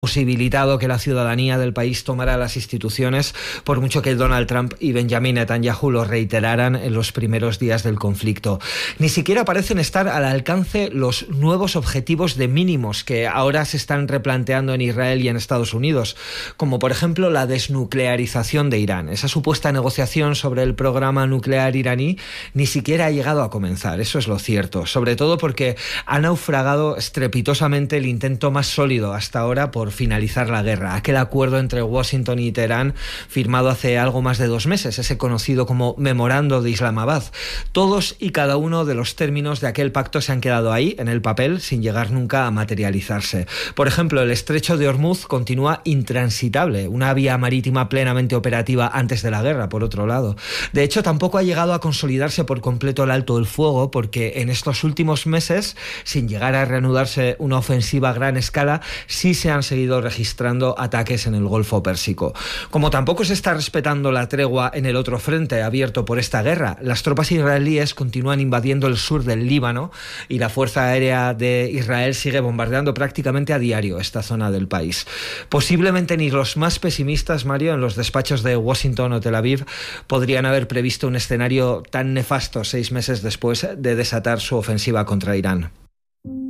posibilitado que la ciudadanía del país tomara las instituciones, por mucho que Donald Trump y Benjamin Netanyahu lo reiteraran en los primeros días del conflicto. Ni siquiera parecen estar al alcance los nuevos objetivos de mínimos que ahora se están replanteando en Israel y en Estados Unidos, como por ejemplo la desnuclearización de Irán. Esa supuesta negociación sobre el programa nuclear iraní ni siquiera ha llegado a comenzar, eso es lo cierto, sobre todo porque ha naufragado estrepitosamente el intento más sólido hasta ahora por finalizar la guerra, aquel acuerdo entre Washington y Teherán firmado hace algo más de 2 meses, ese conocido como Memorando de Islamabad. Todos y cada uno de los términos de aquel pacto se han quedado ahí, en el papel, sin llegar nunca a materializarse. Por ejemplo, el estrecho de Hormuz continúa intransitable, una vía marítima plenamente operativa antes de la guerra, por otro lado. De hecho, tampoco ha llegado a consolidarse por completo el alto el fuego, porque en estos últimos meses, sin llegar a reanudarse una ofensiva a gran escala, sí se han seguido registrando ataques en el Golfo Pérsico. Como tampoco se está respetando la tregua en el otro frente abierto por esta guerra, las tropas israelíes continúan invadiendo el sur del Líbano y la Fuerza Aérea de Israel sigue bombardeando prácticamente a diario esta zona del país. Posiblemente ni los más pesimistas, Mario, en los despachos de Washington o Tel Aviv podrían haber previsto un escenario tan nefasto 6 meses después de desatar su ofensiva contra Irán.